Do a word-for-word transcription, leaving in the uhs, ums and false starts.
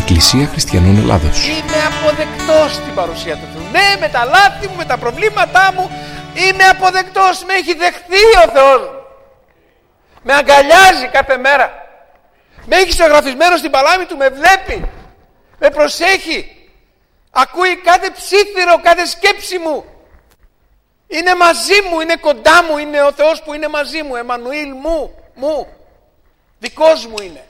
Εκκλησία Χριστιανών Ελλάδος. Είμαι αποδεκτός στην παρουσία του Θεού. Ναι, με τα λάθη μου, με τα προβλήματά μου, είμαι αποδεκτός. Με έχει δεχθεί ο Θεός. Με αγκαλιάζει κάθε μέρα. Με έχει ζωγραφισμένο στην παλάμη του, με βλέπει. Με προσέχει. Ακούει κάθε ψίθυρο, κάθε σκέψη μου. Είναι μαζί μου, είναι κοντά μου, είναι ο Θεός που είναι μαζί μου. Εμμανουήλ μου, μου. Δικός μου είναι.